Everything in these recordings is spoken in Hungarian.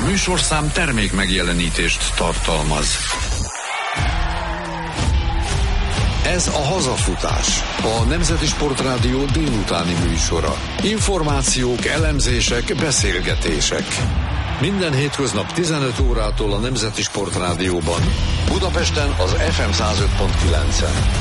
műsorszám termék megjelenítést tartalmaz. Ez a Hazafutás, a Nemzeti Sportrádió délutáni műsora. Információk, elemzések, beszélgetések. Minden hétköznap 15 órától a Nemzeti Sportrádióban. Budapesten az FM 105.9-en.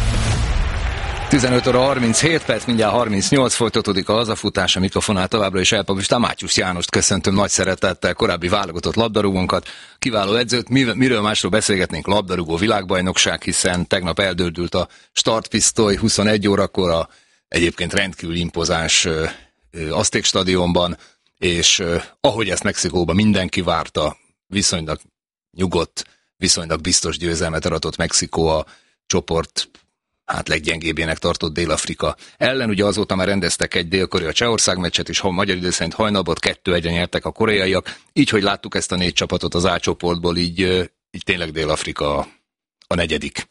15 óra 37 perc, mindjárt 38, folytatódik a Hazafutás, a mikrofonál továbbra is Elpapistán. Mátyus Jánost köszöntöm nagy szeretettel, korábbi válogatott labdarúgónkat, kiváló edzőt. Miről másról beszélgetnénk? Labdarúgó világbajnokság, hiszen tegnap eldördült a startpisztoly 21 órakor a egyébként rendkívül impozáns Azték stadionban, és ahogy ezt Mexikóban mindenki várta, viszonylag nyugodt, viszonylag biztos győzelmet aratott Mexikó a csoport leggyengébbének tartott Dél-Afrika ellen. Ugye azóta már rendeztek egy Dél-Korea-Csehország meccset, és magyar idő szerint hajnalban 2-1-re nyertek a koreaiak. Így, hogy láttuk ezt a 4 csapatot az A csoportból, így tényleg Dél-Afrika a negyedik.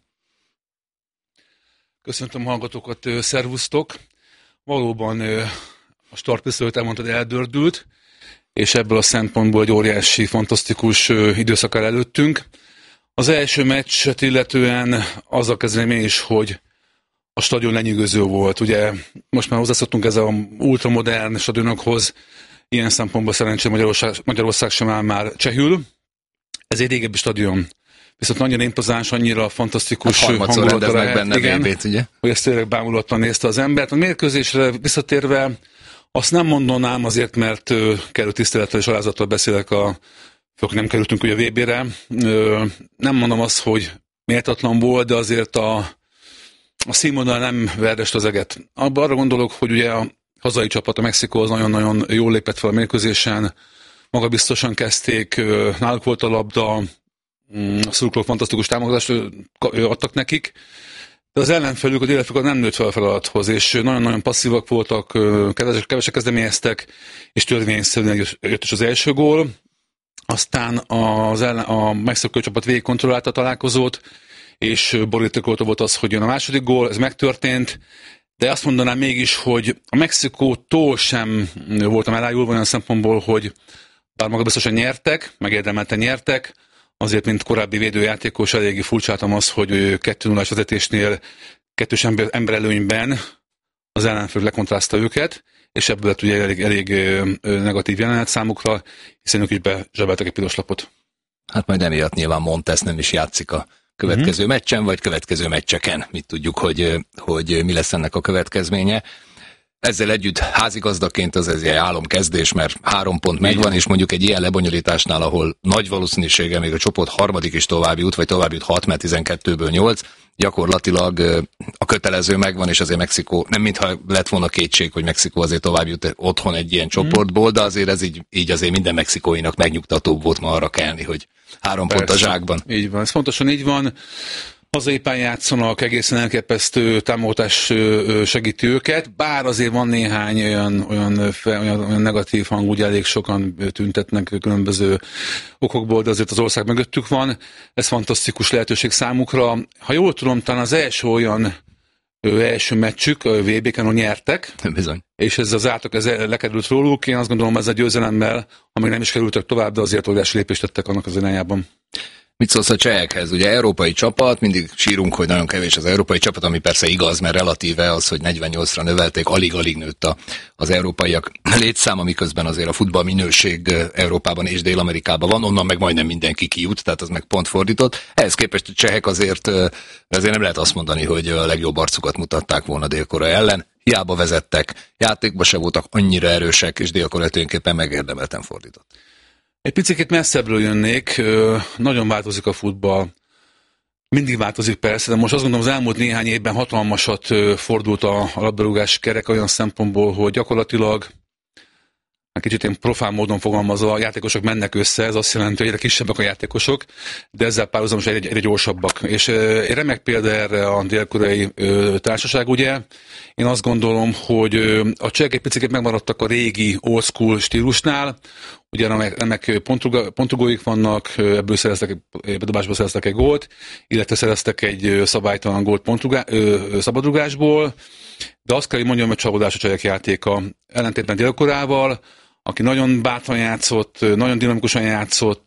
Köszöntöm a hallgatókat, szervusztok! Valóban a startpisztolyt elmondtad, eldördült, és ebből a szempontból egy óriási, fantasztikus időszak áll előttünk. Az első meccset illetően azzal kezdeném én is, hogy a stadion lenyűgöző volt. Ugye most már hozzászoktunk ez a ultramodern stadionokhoz, ilyen szempontból szerencsére Magyarország sem áll már csehül. Ez egy régebbi stadion. Viszont annyira impozáns, annyira fantasztikus hangulatra lehet, benne igen, VB-t, ugye? Hogy ezt tényleg bámulatlan nézte az embert. A mérkőzésre visszatérve azt nem mondanám azért, mert kellő tisztelettel és alázattal beszélek nem kerültünk ugye a VB-re. Nem mondom azt, hogy méltatlan volt, de azért a színvonal nem verdest az eget. Arra gondolok, hogy ugye a hazai csapat, a Mexikó az nagyon-nagyon jól lépett fel a mérkőzésen, magabiztosan kezdték, náluk volt a labda, a szurkolók fantasztikus támogatást adtak nekik, de az ellenfelük, a Dél-Afrika nem nőtt fel a feladathoz, és nagyon-nagyon passzívak voltak, kevesek kezdeményeztek, és törvényszerűen jött is az első gól. Aztán a mexikói csapat végig kontrollálta a találkozót, és borítékolta volt az, hogy jön a második gól, ez megtörtént, de azt mondanám mégis, hogy a Mexikótól sem voltam elájulva olyan szempontból, hogy bár magabiztosan nyertek, megérdemelten nyertek, azért, mint korábbi védőjátékos, eléggé furcsáltam az, hogy 2-0-as vezetésnél kettős emberelőnyben az ellenfél lekontrázta őket, és ebből lett ugye elég negatív jelenet számukra, hiszen ők is bezsebeltek egy piros lapot. Hát majd emiatt nyilván Montes nem is játszik a következő meccsen, vagy következő meccseken. Mit tudjuk, hogy mi lesz ennek a következménye. Ezzel együtt házigazdaként az egy álomkezdés, mert 3 pont megvan, és mondjuk egy ilyen lebonyolításnál, ahol nagy valószínűséggel még a csoport harmadik is tovább jut, vagy tovább jut 6, mert 12-ből 8, gyakorlatilag a kötelező megvan, és azért Mexikó, nem mintha lett volna kétség, hogy Mexikó azért tovább jut otthon egy ilyen csoportból, de azért ez így azért minden mexikóinak megnyugtatóbb volt ma arra kelni, hogy 3 pont a zsákban. Így van, ez pontosan így van. Hazai pályán játszanak, egészen elképesztő támogatás segíti őket, bár azért van néhány olyan negatív hang, ugye elég sokan tüntetnek különböző okokból, de azért az ország mögöttük van. Ez fantasztikus lehetőség számukra. Ha jól tudom, talán az első meccsük, a VB-ken, ahol nyertek, bizony, és ez az átlag lekerült róluk. Én azt gondolom, ez a győzelemmel, amíg nem is kerültek tovább, de azért óriási lépést tettek annak az irányában. Mit szólsz a csehekhez? Ugye európai csapat, mindig sírunk, hogy nagyon kevés az európai csapat, ami persze igaz, mert relatíve az, hogy 48-ra növelték, alig-alig nőtt az európaiak létszáma, miközben azért a futball minőség Európában és Dél-Amerikában van, onnan meg majdnem mindenki kijut, tehát az meg pont fordított. Ehhez képest a csehek azért nem lehet azt mondani, hogy a legjobb arcukat mutatták volna Dél-Korea ellen. Hiába vezettek, játékban se voltak annyira erősek, és Dél-Korea tulajdonképpen megérdemelten fordított. Egy picit messzebbről jönnék, nagyon változik a futball. Mindig változik persze, de most azt gondolom, az elmúlt néhány évben hatalmasat fordult a labdarúgás kerek olyan szempontból, hogy gyakorlatilag, kicsit én profán módon fogalmazva, a játékosok mennek össze, ez azt jelenti, hogy egyre kisebbek a játékosok, de ezzel párhuzamosan egyre gyorsabbak. És egy remek példa erre a dél-koreai társaság, ugye. Én azt gondolom, hogy a csehek egy picit megmaradtak a régi old school stílusnál, ugye remek pontrugóik vannak, ebből bedobásból szereztek egy gólt, illetve szereztek egy szabálytalan gólt szabadrugásból, de azt kell, hogy mondjam, hogy csalódás a csehek játéka. Ellentétben Dél-Koreával, aki nagyon bátran játszott, nagyon dinamikusan játszott,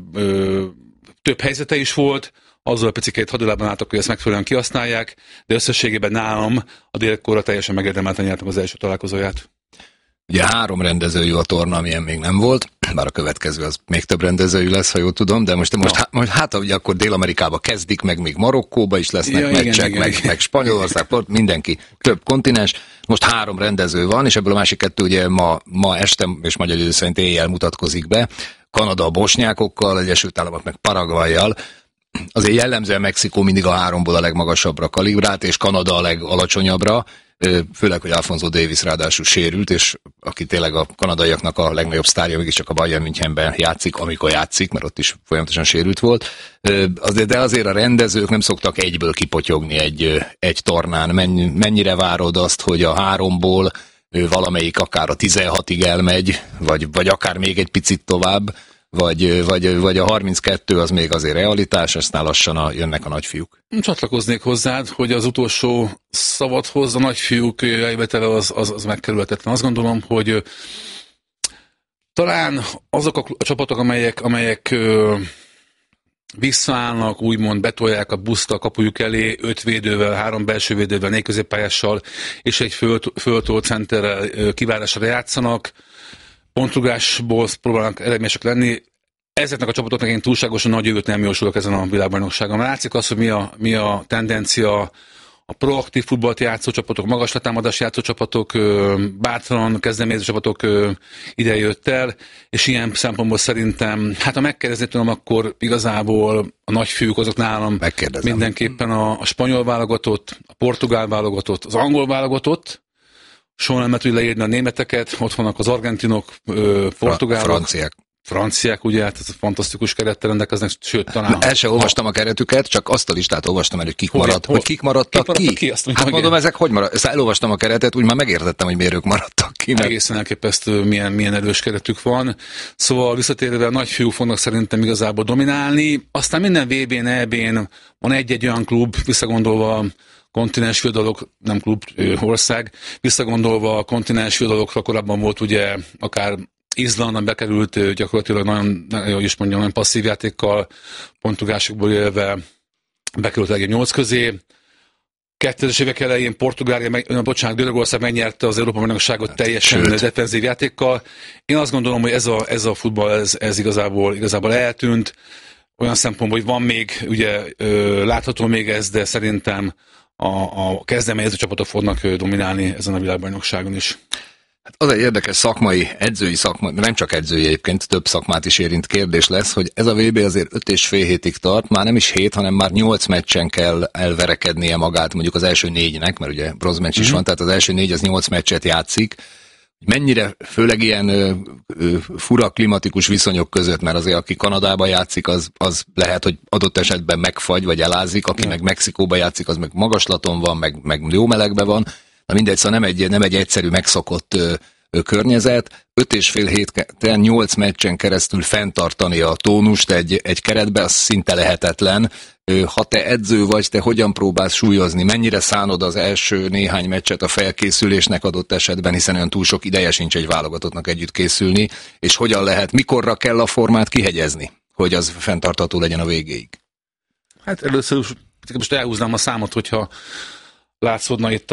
több helyzete is volt, azzal a picikét hadilában álltak, hogy ezt megfelelően kihasználják, de összességében nálam a Dél-Korea teljesen megérdemelten nyertem az első találkozóját. Ugye 3 rendezőjű a torna, amilyen még nem volt, bár a következő az még több rendezőjű lesz, ha jól tudom, de most hát ugye akkor Dél-Amerikába kezdik, meg még Marokkóba is lesznek meccsek, igen. Meg Spanyolország, mindenki, több kontinens. Most 3 rendező van, és ebből a másik 2 ugye ma este, és magyar idő szerint éjjel mutatkozik be. Kanada a bosnyákokkal, Egyesült Államok meg Paraguayjal. Azért jellemzően Mexikó mindig a 3-ból a legmagasabbra kalibrált, és Kanada a legalacsonyabbra, főleg, hogy Alfonso Davis ráadásul sérült, és aki tényleg a kanadaiaknak a legnagyobb sztárja, mégiscsak a Bayern Münchenben játszik, amikor játszik, mert ott is folyamatosan sérült volt. De azért a rendezők nem szoktak egyből kipotyogni egy tornán. Mennyire várod azt, hogy a 3-ból valamelyik akár a 16-ig elmegy, vagy akár még egy picit tovább, vagy a 32 az még azért realitás, aztán lassan jönnek a nagyfiúk. Csatlakoznék hozzád, hogy az utolsó szavadhoz a nagyfiúk eljövetele az megkerülhetetlen. Azt gondolom, hogy talán azok a csapatok, amelyek visszaállnak, úgymond betolják a buszt a kapujuk elé, 5 védővel, 3 belső védővel, 4 középpályással és egy föltolt centerrel kivárásra játszanak, pontrugásból próbálnak eredményesek lenni. Ezeknek a csapatoknak én túlságosan nagy jövőt nem jósolok ezen a világbajnokságon. Látszik az, hogy mi a tendencia, a proaktív futballt játszó csapatok, magas letámadás játszó csapatok, bátran kezdeményező csapatok ide jött el, és ilyen szempontból szerintem, hát ha megkérdezni tudom, akkor igazából a nagyfiúk azok nálam mindenképpen a spanyol válogatott, a portugál válogatott, az angol válogatott, soha nem lehet leírni a németeket, ott vannak az argentinok, portugálok, franciák, ugye, hát ez a fantasztikus kerettel rendelkeznek, sőt, talán... El sem olvastam a keretüket, csak azt a listát olvastam el, hogy kik maradtak ki. Hát mondom, ezek hogy maradtak? Ezt elolvastam a keretet, úgy már megértettem, hogy miért ők maradtak ki. Egészen elképesztő, milyen erős keretük van. Szóval visszatérve a nagyfiúk fognak szerintem igazából dominálni. Aztán minden VB-n, EB-n van egy-egy olyan klub, visszagondolva kontinens fiatalok, nem klub, ország, visszagondolva a kontinens fiatalokra korábban volt ugye akár Izland, bekerült gyakorlatilag nagyon passzív játékkal, pontrugásokból élve bekerült legjobb 8 közé. 2000-es évek elején Görögország megnyerte az Európa-bajnokságot teljesen defenzív játékkal. Én azt gondolom, hogy ez a futball ez igazából eltűnt. Olyan szempontból, hogy van még, ugye látható még ez, de szerintem a kezdeményező csapatok fognak dominálni ezen a világbajnokságon is. Hát az egy érdekes edzői szakma, nem csak edzői egyébként, több szakmát is érint kérdés lesz, hogy ez a VB azért 5,5 hétig tart, már nem is 7, hanem már 8 meccsen kell elverekednie magát, mondjuk az első 4-nek, mert ugye bronzmeccs is van, tehát az első 4 az 8 meccset játszik. Mennyire, főleg ilyen fura klimatikus viszonyok között, mert azért aki Kanadában játszik, az lehet, hogy adott esetben megfagy, vagy elázik, aki meg Mexikóban játszik, az meg magaslaton van, meg jó melegben van. Na mindegy, szóval nem egy egyszerű megszokott környezet. 5,5 héten 8 meccsen keresztül fenntartani a tónust egy keretbe, az szinte lehetetlen. Ha te edző vagy, te hogyan próbálsz súlyozni? Mennyire szánod az első néhány meccset a felkészülésnek adott esetben, hiszen olyan túl sok ideje sincs egy válogatottnak együtt készülni, és hogyan lehet, mikorra kell a formát kihegyezni, hogy az fenntartható legyen a végéig? Hát először most elhúznám a számot, hogyha látszódna itt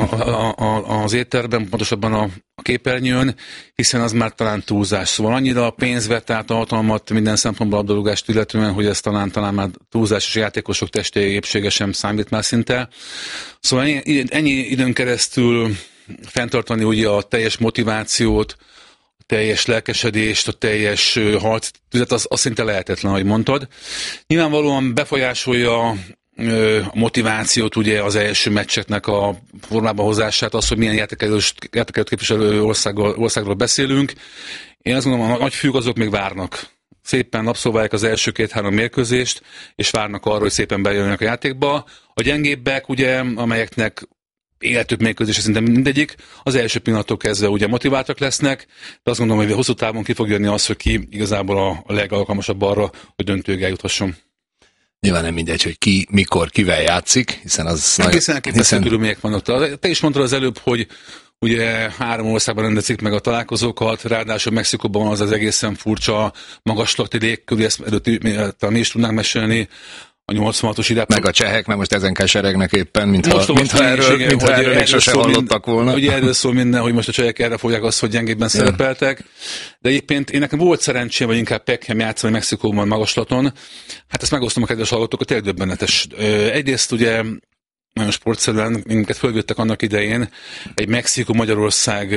az étterben, pontosabban a képernyőn, hiszen az már talán túlzás. Szóval annyira pénz vett át a hatalmat minden szempontból labdarúgást illetően, hogy ez talán már túlzás, és a játékosok testély épsége sem számít már szinte. Szóval ennyi időn keresztül fenntartani ugye a teljes motivációt, a teljes lelkesedést, a teljes harc, az szinte lehetetlen, ahogy mondtad. Nyilvánvalóan befolyásolja a motivációt, ugye az első meccseknek a formába hozását, az, hogy milyen játékelőt képviselő országról beszélünk. Én azt gondolom, a nagyfiúk azok még várnak. Szépen abszolválják az első 2-3 mérkőzést, és várnak arra, hogy szépen bejönnek a játékba. A gyengébbek, ugye, amelyeknek életük mérkőzése szinte mindegyik, az első pillanattól kezdve ugye motiváltak lesznek, de azt gondolom, hogy hosszú távon ki fog jönni az, hogy ki igazából a legalkalmasabb arra, hogy döntőig eljuthasson. Nyilván nem mindegy, hogy ki, mikor, kivel játszik, hiszen az... Egészen elképesztő körülmények vannak. Te is mondtad az előbb, hogy Ugye 3 országban rendezik meg a találkozókat, ráadásul Mexikóban van az egészen furcsa magaslati légkör, ezt előtt mi is tudnánk mesélni, a 86-os idáp. Meg a csehek, mert most ezen keseregnek éppen, mintha erről még sose hallottak volna. Ugye erről szól minden, hogy most a csehek erre fogják azt, hogy gyengébben szerepeltek. De egyébként én nekem volt szerencsém, vagy inkább Pekkem játszani Mexikóban magaslaton. Hát ezt megosztom a kedves hallgatókat, tényleg döbbenetes. Egyrészt ugye nagyon sportszerűen, minket fölvittek annak idején egy Mexikó-Magyarország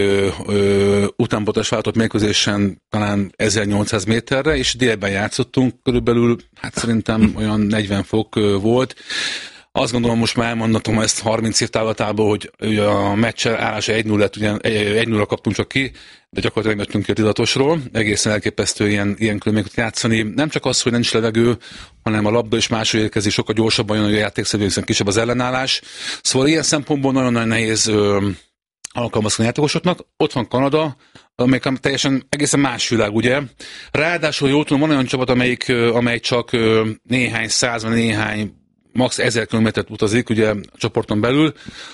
utánpótlás váltott mérkőzésen talán 1800 méterre, és délben játszottunk, körülbelül, hát szerintem olyan 40 fok volt. Azt gondolom, most már elmondatom ezt 30 év távlatából, hogy a meccsel állása 1-0 lett, ugye 1-0 kaptunk csak ki, de gyakorlatilag mettünk ki a tudatosról. Egészen elképesztő ilyen körülményeket játszani. Nem csak az, hogy nincs levegő, hanem a labda is máshogy érkezik, sokkal gyorsabban jön a játékszerű, hiszen kisebb az ellenállás. Szóval ilyen szempontból nagyon-nagyon nehéz alkalmazkodni játékosoknak. Ott van Kanada, amelyik teljesen egészen más világ, ugye. Ráadásul jól tudom, van olyan csapat, amely csak néhány száz, néhány max. 1000 kilométert utazik, ugye a csoporton belül.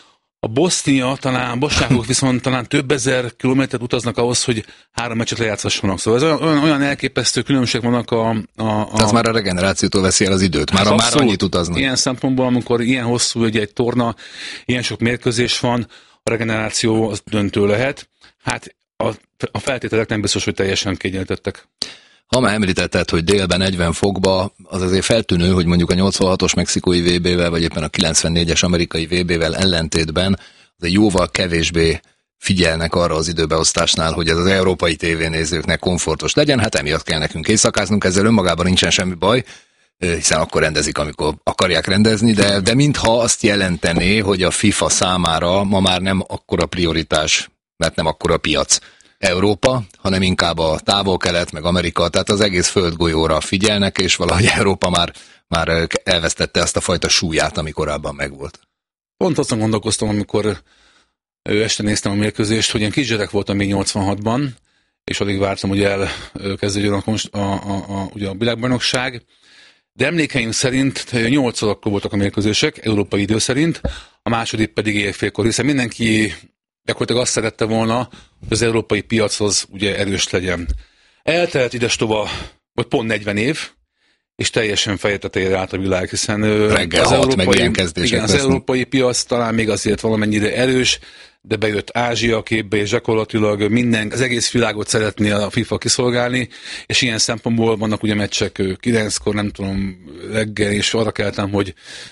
A bosnyákok viszont talán több ezer kilométert utaznak ahhoz, hogy 3 meccset lejátszhassanak. Szóval ez olyan elképesztő különbség vannak Ez már a regenerációtól veszi el az időt, már annyit utaznak. Ilyen szempontból, amikor ilyen hosszú egy torna, ilyen sok mérkőzés van, a regeneráció az döntő lehet. Hát a feltételek nem biztos, hogy teljesen kiegyenlítettek. Ha már említetted, hogy délben 40 fokba, az azért feltűnő, hogy mondjuk a 86-os mexikói VB-vel, vagy éppen a 94-es amerikai VB-vel ellentétben azért jóval kevésbé figyelnek arra az időbeosztásnál, hogy ez az európai tévénézőknek komfortos legyen, hát emiatt kell nekünk éjszakáznunk, ezzel önmagában nincsen semmi baj, hiszen akkor rendezik, amikor akarják rendezni, de mintha azt jelentené, hogy a FIFA számára ma már nem akkora prioritás, mert nem akkora piac Európa, hanem inkább a Távol-Kelet, meg Amerika, tehát az egész földgolyóra figyelnek, és valahogy Európa már elvesztette azt a fajta súlyát, ami korábban megvolt. Pont azon gondolkoztam, amikor este néztem a mérkőzést, hogy én kisgyerek voltam még 86-ban, és addig vártam, hogy elkezdődjön ugye a világbajnokság, de emlékeim szerint 8 órakor voltak a mérkőzések, európai idő szerint, a második pedig éjfélkor, hiszen mindenki gyakorlatilag azt szerette volna, hogy az európai piachoz ugye erős legyen. Eltelt idestova, vagy pont 40 év, és teljesen feje tetejére állt a világ, hiszen az európai piac talán még azért valamennyire erős, de bejött Ázsia képbe, és gyakorlatilag az egész világot szeretné a FIFA kiszolgálni, és ilyen szempontból vannak ugye meccsek 9-kor, nem tudom, reggel, és arra keltem, hogy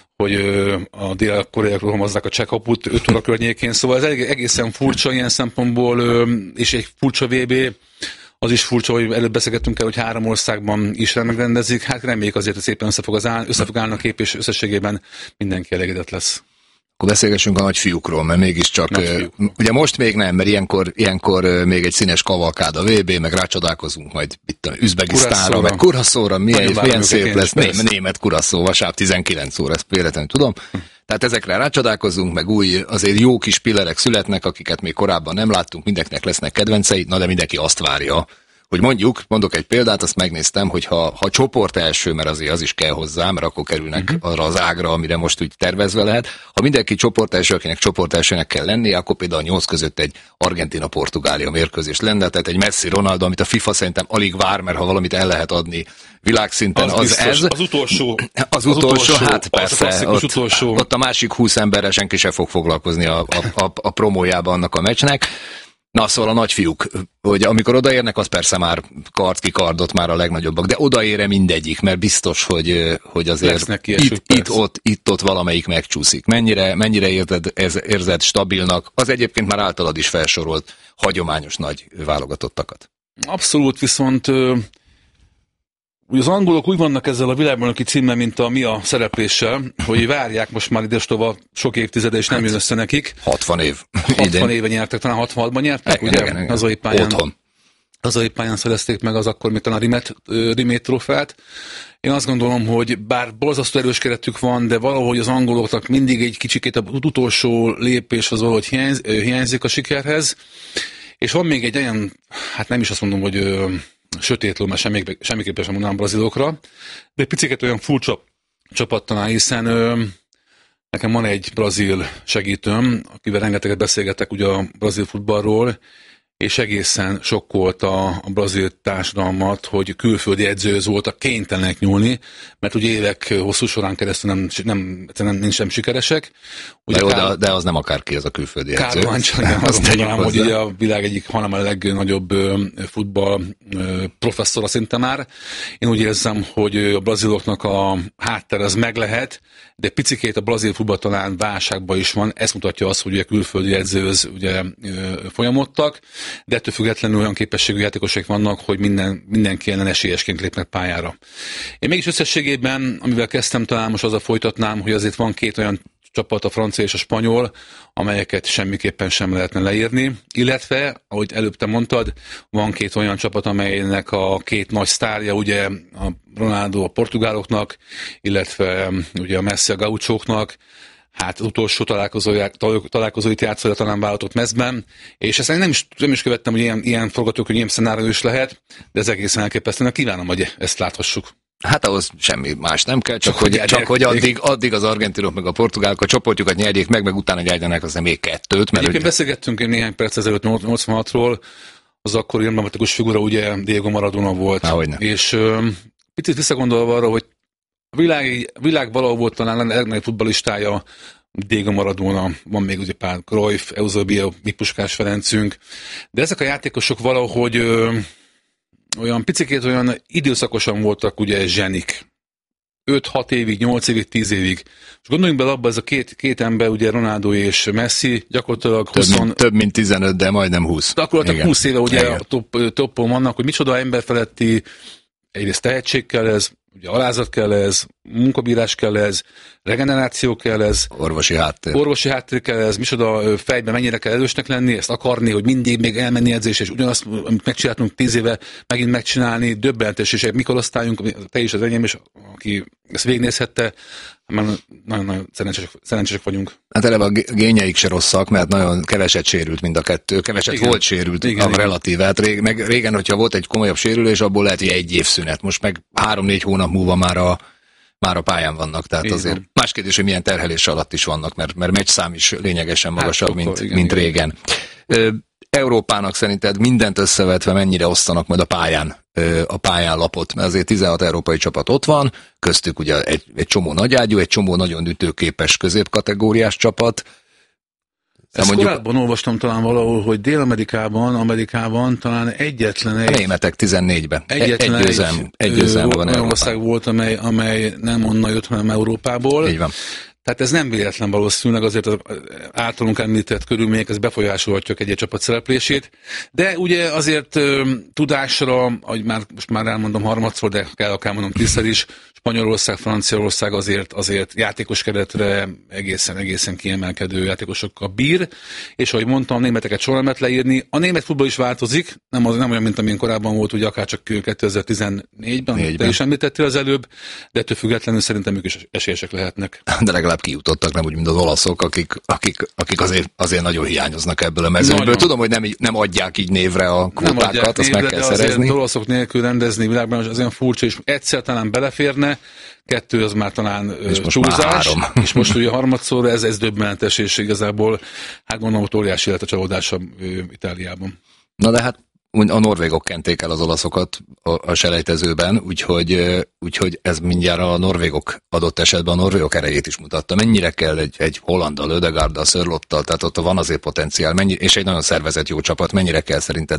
a dél-koreaiak rohamozzák a csekkaput 5 óra környékén, szóval ez egészen furcsa ilyen szempontból, és egy furcsa VB, az is furcsa, hogy előbb beszélgettünk el, hogy 3 országban is megrendezik, hát reméljük azért, hogy szépen össze fog állni a kép, és összességében mindenki elégedett lesz. Akkor beszélgessünk a nagyfiúkról, mert mégiscsak, ugye most még nem, mert ilyenkor még egy színes kavalkád a VB, meg rácsodálkozunk majd itt Üzbegisztánra, meg Kuraszóra, milyen szép lesz, német Kuraszó, vasárnap 19 óra, ezt véletlenül tudom. Tehát ezekre rácsodálkozunk, meg azért jó kis pillerek születnek, akiket még korábban nem láttunk, mindenkinek lesznek kedvencei, na de mindenki azt várja, hogy mondok egy példát, azt megnéztem, hogy ha csoport első, mert azért az is kell hozzá, mert akkor kerülnek arra az ágra, amire most úgy tervezve lehet. Ha mindenki csoport első, akinek csoport elsőnek kell lennie, akkor például a 8 között egy Argentina-Portugália mérkőzés lenne, tehát egy Messi Ronaldo, amit a FIFA szerintem alig vár, mert ha valamit el lehet adni világszinten, az ez. Az utolsó. Az utolsó, hát persze, utolsó. Ott a másik 20 emberrel senki sem fog foglalkozni a promójában annak a meccsnek. Na, szóval a nagyfiúk, hogy amikor odaérnek, az persze már kardot már a legnagyobbak, de odaére mindegyik, mert biztos, hogy azért itt-ott valamelyik megcsúszik. Mennyire érzed stabilnak, az egyébként már általad is felsorolt hagyományos nagy válogatottakat? Abszolút, viszont ugye az angolok úgy vannak ezzel a világbajnoki címmel, mint a mi a szerepléssel, hogy várják most már idestova sok évtizede, és nem jön össze nekik. 60 év. 60 éve nyertek, talán 66-ban nyertek, ugye? Igen. Hazai pályán. Otthon. Hazai pályán szerezték meg az akkor még talán a Rimet trófeát. Én azt gondolom, hogy bár borzasztó erős keretük van, de valahogy az angoloknak mindig egy kicsikét az utolsó lépés az valahogy hiányzik a sikerhez. És van még egy olyan, hát nem is azt mondom, hogy sötétló, mert semmiképpen sem mondanám brazilokra, de picit olyan furcsa csapat talán, hiszen Nekem van egy brazil segítőm, akivel rengeteget beszélgetek ugye a brazil futballról, és egészen sokkolt a brazil társadalmat, hogy külföldi edzőhöz voltak kénytelenek nyúlni, mert ugye évek hosszú során keresztül nem sem sikeresek. Ugye de az nem akárki, ez a külföldi edző. Kárlo Ancelotti, azt mondanám, hogy ugye a világ egyik, hanem a legnagyobb futball professzora szinte már. Én úgy érzem, hogy a braziloknak a háttere az meg lehet, de picikét a brazil futball talán válságban is van. Ez mutatja azt, hogy a külföldi edzőhöz ugye folyamodtak, de ettől függetlenül olyan képességű játékosok vannak, hogy mindenki ellen esélyesként lépnek pályára. Én mégis összességében, amivel kezdtem, talán most azzal folytatnám, hogy azért van két olyan csapat, a francia és a spanyol, amelyeket semmiképpen sem lehetne leírni, illetve, ahogy előbb te mondtad, van két olyan csapat, amelynek a két nagy sztárja, ugye a Ronaldo a portugáloknak, illetve ugye a Messi a gauchóknak, hát az utolsó találkozóit játszója talán vállalatott mezben, és ezt nem is követtem, hogy ilyen forgatókönyv, ilyen szenárió is lehet, de ez egészen elképesztően kívánom, hogy ezt láthassuk. Hát ahhoz semmi más nem kell, csak hogy addig az argentinok meg a portugálok a csoportjukat nyerjék meg utána nyerjenek azért még kettőt. Egyébként beszélgettünk néhány perc ezelőtt 86-ról, az akkori emblematikus figura ugye Diego Maradona volt. És picit visszagondolva arra, hogy a világ valahol volt talán a legnagyobb futballistája Diego Maradona, van még ugye pár Cruyff, Eusebio, Puskás Ferencünk, de ezek a játékosok valahogy olyan picikét olyan időszakosan voltak ugye zsenik. 5-6 évig, 8 évig, 10 évig. És gondoljunk bele abba, ez a két ember, ugye Ronaldo és Messi, gyakorlatilag több mint 15, de majdnem 20. Gyakorlatilag 20 éve ugye a toppon vannak, hogy micsoda emberfeletti egyrészt tehetség kell ez, ugye alázat kell ez, munkabírás kell ez, regeneráció kell ez, orvosi háttér kell ez, micsoda fejben mennyire kell erősnek lenni, ezt akarni, hogy mindig még elmenni edzésre, és ugyanazt, amit megcsináltunk 10 éve, megint megcsinálni, döbbentes, és egy mikorosztályunk, te is az enyém, és aki ezt végignézhette, nagyon szerencsések vagyunk. Hát eleve a gényeik se rosszak, mert nagyon keveset sérült mind a kettő, keveset volt sérült, relatíve. Hát régen, hogyha volt egy komolyabb sérülés, abból lehet, hogy egy év szünet. Most meg 3-4 hónap múlva már a pályán vannak, tehát igen. Azért más kérdés, hogy milyen terhelés alatt is vannak, mert meccsszám is lényegesen magasabb, mint régen. Európának szerinted mindent összevetve mennyire osztanak majd a pályán lapot, mert azért 16 európai csapat ott van, köztük ugye egy csomó nagyágyú, egy csomó nagyon ütőképes középkategóriás csapat. Ezt korábban olvastam talán valahol, hogy Dél-Amerikában talán egyetlen egy... A németek 14-ben. Egy győzelem van olyan ország volt, amely nem onnan jött, hanem Európából. Így van. Tehát ez nem véletlen valószínűleg, azért az általunk említett körülmények, ez befolyásolhatják egy csapat szereplését, de ugye azért tudásra, ahogy most már elmondom harmadszor, de kell akár mondom tízszer is, Spanyolország, Franciaország azért játékos keretre egészen kiemelkedő játékosokkal bír, és ahogy mondtam, németeket soha nem lehet leírni. A német futball is változik, nem olyan, mint amilyen korábban volt, ugye akár csak 2014-ben, te is említettél az előbb, de ettől függetlenül szerintem ők is esélyesek lehetnek. De legalább kijutottak, nem úgy, mint az olaszok, akik azért nagyon hiányoznak ebből a mezőnyből. Tudom, hogy nem adják így névre a kvótákat, azt meg kell szerezni. Az olaszok nélkül rendezni világban az olyan furcsa, és egyszer talán beleférne, 2 az már talán túlzás, és most ugye harmadszor ez döbbenetes, és igazából hát gondolom, hogy óriási lett a csalódása Itáliában. Na de hát a norvégok kenték el az olaszokat a selejtezőben, úgyhogy ez mindjárt a norvégok adott esetben a norvégok erejét is mutatta. Mennyire kell egy Hollanddal, Ödegaarddal, Sörlottal, tehát ott van azért potenciál, és egy nagyon szervezett jó csapat, mennyire kell szerinted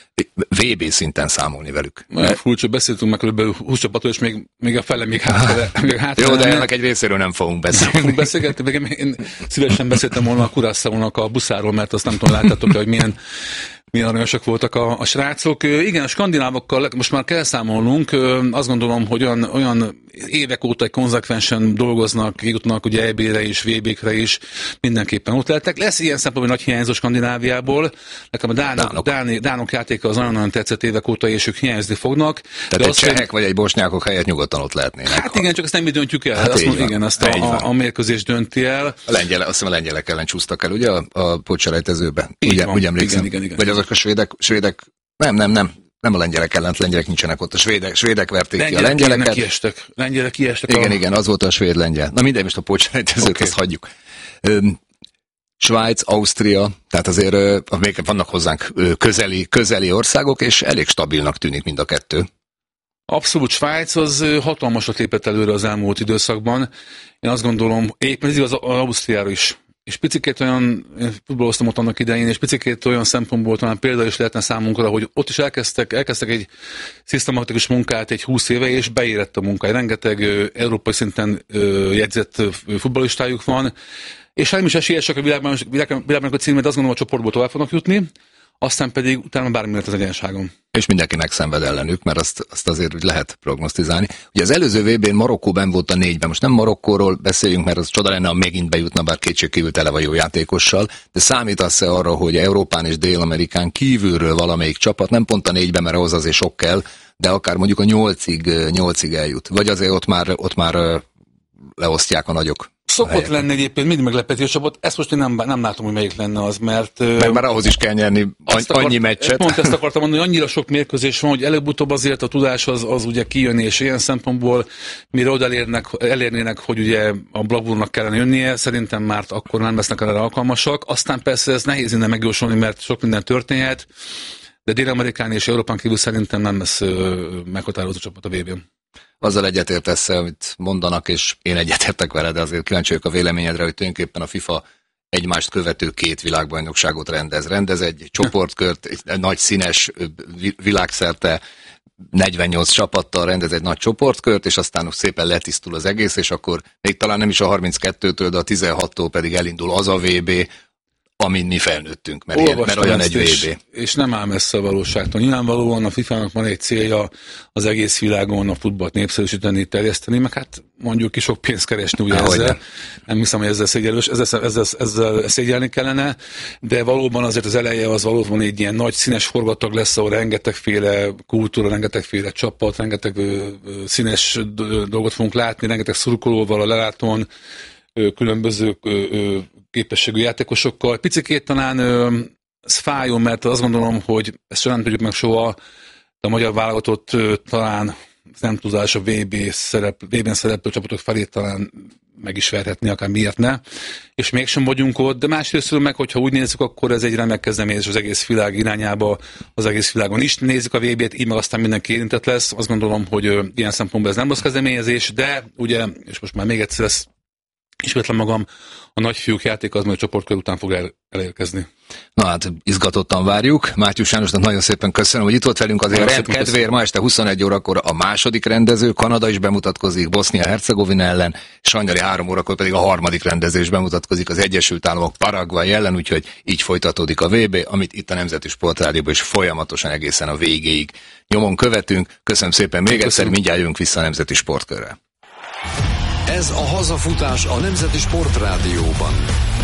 VB szinten számolni velük? Furcsa, beszéltünk már kb. 20 csapatról, és még a fele még hátra. Jó, de ennek egy részéről nem fogunk beszélni. Én szívesen beszéltem volna a Curaçaónak a buszáról, mert azt nem tudom, láttátok, hogy milyen aranyosak voltak a srácok. Igen, a skandinávokkal most már kell számolnunk. Azt gondolom, hogy olyan évek óta egy konzekvensen dolgoznak, jutnak ugye EB-re is, VB-kre is, mindenképpen ott lehettek. Lesz ilyen szempontból nagy hiányzó Skandináviából. Nekem a dánok játéka az nagyon tetszett évek óta, és ők hiányozni fognak. Tehát egy csehek vagy egy bosnyákok helyett nyugodtan ott lehetnének. Hát igen, csak ezt nem mi döntjük el. Hát igen, azt a mérkőzés dönti el. Azt hiszem a lengyelek ellen csúsztak el, ugye a pótselejtezőben. Úgy emlékszem. Igen. Vagy azok a svédek, nem. nem a lengyelek ellen, lengyelek nincsenek ott, a svédek verték ki a lengyeleket. Lengyelek kiestek. Igen, az volt a svéd-lengyel. Na mindegy, most a pótselejtezőt azt hagyjuk. Svájc, Ausztria, tehát azért még vannak hozzánk közeli országok, és elég stabilnak tűnik mind a kettő. Abszolút, Svájc az hatalmasat lépett előre az elmúlt időszakban. Én azt gondolom, éppen ez igaz az Ausztriára is. És picikét olyan, én futballoztam ott annak idején, és picikét olyan szempontból talán példa is lehetne számunkra, hogy ott is elkezdtek egy szisztematikus munkát egy 20 éve, és beérett a munkája. Rengeteg európai szinten jegyzett futballistájuk van, és ha nem is esélyesek a világban a címet, azt gondolom, a csoportból tovább fognak jutni, aztán pedig utána bármi lett az egyenságon. És mindenki megszenved ellenük, mert azt azért úgy lehet prognosztizálni. Ugye az előző VB-n Marokkó benn volt a 4-ben. Most nem Marokkóról beszéljünk, mert az csoda lenne, ha megint bejutna, bár kétségkívül tele van jó játékossal, de számítasz-e arra, hogy Európán és Dél-Amerikán kívülről valamelyik csapat, nem pont a 4-ben, mert ahhoz azért sok kell, de akár mondjuk a 8-ig eljut. Vagy azért ott már leosztják a nagyok. Szokott lenni egyébként mindig meglepetés csapat, ezt most én nem látom, hogy melyik lenne az, mert... Meg már ahhoz is kell nyerni annyi meccset. Pont ezt akartam mondani, hogy annyira sok mérkőzés van, hogy előbb-utóbb azért a tudás az ugye kijön, és ilyen szempontból mire oda elérnének, hogy ugye a bravúrnak kellene jönnie, szerintem már akkor nem lesznek erre alkalmasak. Aztán persze ez nehéz innen megjósolni, mert sok minden történhet, de Dél-Amerikán és Európán kívül szerintem nem lesz meghatározó csapat a VB-n. Azzal egyetértesz, amit mondanak, és én egyetértek veled, de azért kíváncsi vagyok a véleményedre, hogy tulajdonképpen a FIFA egymást követő 2 világbajnokságot rendez egy csoportkört, egy nagy színes világszerte 48 csapattal rendez egy nagy csoportkört, és aztán szépen letisztul az egész, és akkor még talán nem is a 32-től, de a 16-tól pedig elindul az a VB, amin mi felnőttünk, mert olyan egy VB. És nem áll messze a valóságtól. Nyilvánvalóan a FIFA-nak van egy célja az egész világon a futballt népszerűsíteni, terjeszteni, meg hát mondjuk ki sok pénzt keresni ugye ezzel. Nem hiszem, hogy ezzel szégyelni kellene, de valóban azért az eleje az valóban egy ilyen nagy színes forgatag lesz, ahol rengetegféle kultúra, rengetegféle csapat, rengeteg színes dolgot fogunk látni, rengeteg szurkolóval a lelátón, különböző képességű játékosokkal. Picikét talán ez fájjon, mert azt gondolom, hogy ezt sem nem tudjuk meg soha, de a magyar válogatott talán nem tudás a VB-n szereplő csapatok felé talán meg is verhetni, akár miért ne. És mégsem vagyunk ott, de másrésztről meg, hogyha úgy nézzük, akkor ez egy remek kezdeményezés az egész világ irányába, az egész világon is nézzük a VB-t, így meg aztán mindenki érintett lesz. Azt gondolom, hogy ilyen szempontból ez nem rossz kezdeményezés, de ugye, és most már még egyszer ezt ismétlem magam, a nagyfiúk játék az majd a csoportkör után fog elérkezni. Na hát, izgatottan várjuk. Mátyus Jánosnak nagyon szépen köszönöm, hogy itt volt velünk. Azért a rendkedvéért ma este 21 órakor a második rendező, Kanada is bemutatkozik, Bosznia-Hercegovina ellen, és hajnali 3 órakor pedig a harmadik rendező is bemutatkozik az Egyesült Államok Paraguay ellen, úgyhogy így folytatódik a VB, amit itt a Nemzeti Sportrádióban is folyamatosan egészen a végéig nyomon követünk. Köszönöm szépen még egyszer, mindjárt jövünk vissza a Nemzeti Sportkörrel. Ez a hazafutás a Nemzeti Sportrádióban.